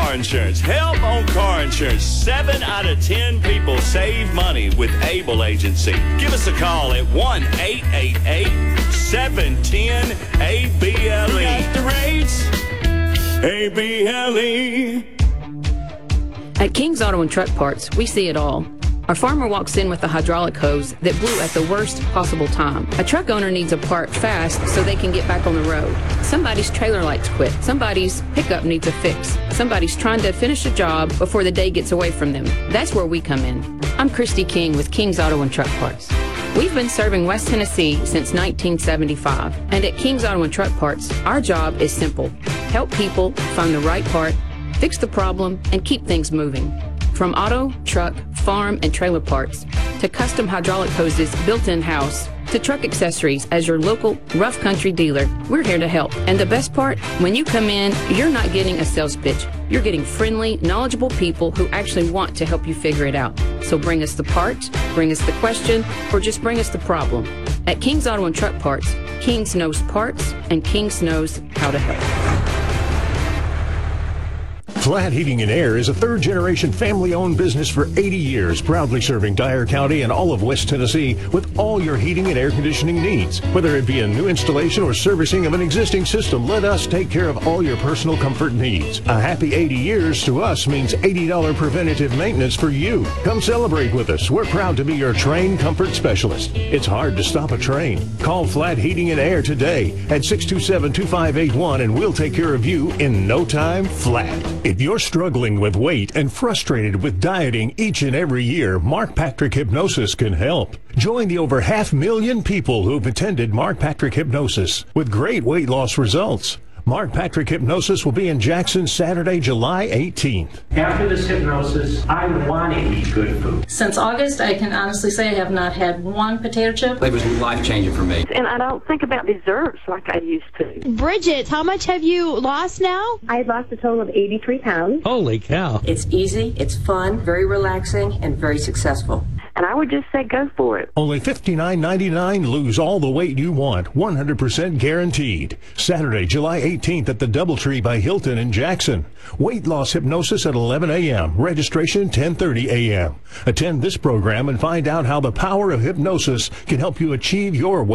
car insurance. Help on car insurance. 7 out of 10 people save money with Able Agency. Give us a call at 1-888-710-ABLE. Got the rates? ABLE. At King's Auto and Truck Parts, we see it all. Our farmer walks in with a hydraulic hose that blew at the worst possible time. A truck owner needs a part fast so they can get back on the road. Somebody's trailer lights quit. Somebody's pickup needs a fix. Somebody's trying to finish a job before the day gets away from them. That's where we come in. I'm Christy King with King's Auto and Truck Parts. We've been serving West Tennessee since 1975. And at King's Auto and Truck Parts, our job is simple. Help people find the right part, fix the problem, and keep things moving. From auto, truck, farm, and trailer parts, to custom hydraulic hoses built in-house, to truck accessories, as your local rough country dealer, we're here to help. And the best part, when you come in, you're not getting a sales pitch. You're getting friendly, knowledgeable people who actually want to help you figure it out. So bring us the part, bring us the question, or just bring us the problem. At King's Auto and Truck Parts, King's knows parts, and King's knows how to help. Flat Heating and Air is a third-generation family-owned business for 80 years, proudly serving Dyer County and all of West Tennessee with all your heating and air conditioning needs. Whether it be a new installation or servicing of an existing system, let us take care of all your personal comfort needs. A happy 80 years to us means $80 preventative maintenance for you. Come celebrate with us. We're proud to be your train comfort specialist. It's hard to stop a train. Call Flat Heating and Air today at 627-2581 and we'll take care of you in no time flat. If you're struggling with weight and frustrated with dieting each and every year, Mark Patrick Hypnosis can help. Join the over 500,000 people who've attended Mark Patrick Hypnosis with great weight loss results. Mark Patrick Hypnosis will be in Jackson Saturday, July 18th. After this hypnosis, I want to eat good food. Since August, I can honestly say I have not had one potato chip. It was life-changing for me. And I don't think about desserts like I used to. Bridget, how much have you lost now? I lost a total of 83 pounds. Holy cow. It's easy, it's fun, very relaxing, and very successful. And I would just say go for it. Only $59.99. Lose all the weight you want. 100% guaranteed. Saturday, July 18th at the Doubletree by Hilton in Jackson. Weight loss hypnosis at 11 a.m. Registration 10:30 a.m. Attend this program and find out how the power of hypnosis can help you achieve your weight